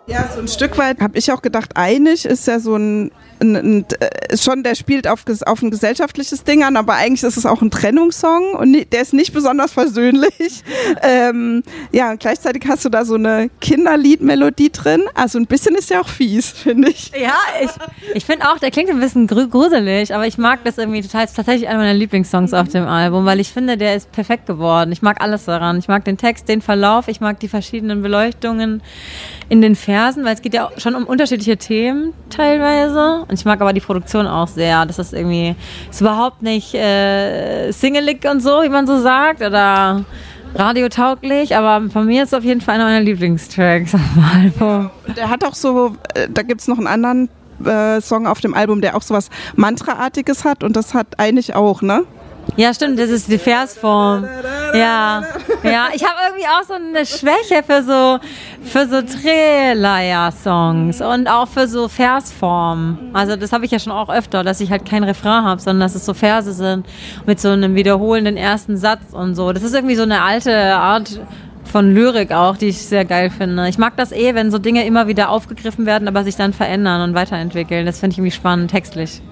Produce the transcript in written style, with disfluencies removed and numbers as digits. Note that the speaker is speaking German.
Ja, so ein Stück weit habe ich auch gedacht, einig ist ja so ist schon, der spielt auf ein gesellschaftliches Ding an, aber eigentlich ist es auch ein Trennungssong und der ist nicht besonders versöhnlich. Ja, und gleichzeitig hast du da so eine Kinderliedmelodie drin, also ein bisschen ist ja auch fies, finde ich. Ja, ich finde auch, der klingt ein bisschen gruselig, aber ich mag das irgendwie total. Das ist tatsächlich einer meiner Lieblingssongs auf dem Album, weil ich finde, der ist perfekt geworden. Ich mag alles daran. Ich mag den Text, den Verlauf, ich mag die verschiedenen Beleuchtungen in den Versen, weil es geht ja schon um unterschiedliche Themen teilweise. Und ich mag aber die Produktion auch sehr. Das ist irgendwie, ist überhaupt nicht singelig und so, wie man so sagt, oder radiotauglich, aber von mir ist es auf jeden Fall einer meiner Lieblingstracks auf dem Album. Der hat auch so, da gibt es noch einen anderen Song auf dem Album, der auch sowas Mantra-artiges hat und das hat eigentlich auch, ne? Ja, stimmt, das ist die Versform. Ja, ich habe irgendwie auch so eine Schwäche für so Trilleier-Songs und auch für so Versform. Also das habe ich ja schon auch öfter, dass ich halt kein Refrain habe, sondern dass es so Verse sind mit so einem wiederholenden ersten Satz und so. Das ist irgendwie so eine alte Art von Lyrik auch, die ich sehr geil finde. Ich mag das wenn so Dinge immer wieder aufgegriffen werden, aber sich dann verändern und weiterentwickeln. Das finde ich irgendwie spannend, textlich.